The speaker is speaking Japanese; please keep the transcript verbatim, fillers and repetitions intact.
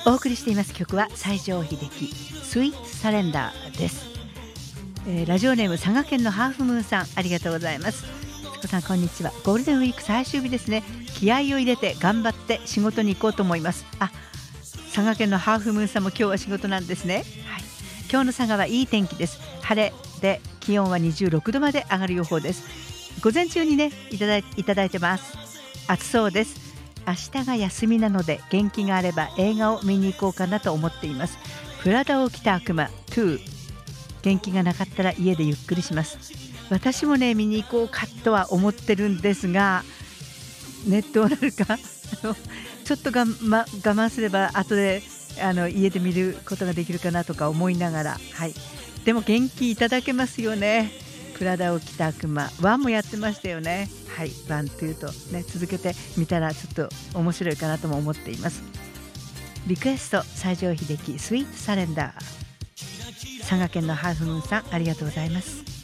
お送りしています曲は西城秀樹スイートサレンダーです、えー、ラジオネーム佐賀県のハーフムーンさん、ありがとうございます。つこさん、こんにちは。ゴールデンウィーク最終日ですね。気合を入れて頑張って仕事に行こうと思います。あ、佐賀県のハーフムーンさんも今日は仕事なんですね。はい、今日の佐賀はいい天気です。晴れで気温はにじゅうろくどまで上がる予報です。午前中にねいただい、いただいてます。暑そうです。明日が休みなので元気があれば映画を見に行こうかなと思っています。プラダを着た悪魔に。元気がなかったら家でゆっくりします。私もね見に行こうかとは思ってるんですがね、どうなるかあのちょっとが、ま、我慢すれば後であの家で見ることができるかなとか思いながら、はい、でも元気いただけますよね。プラダを着た悪魔ワンもやってましたよね。はい、ワン、ツーとね続けてみたらちょっと面白いかなとも思っています。リクエスト西城秀樹スイートサレンダー。佐賀県のハーフムーンさん、ありがとうございます。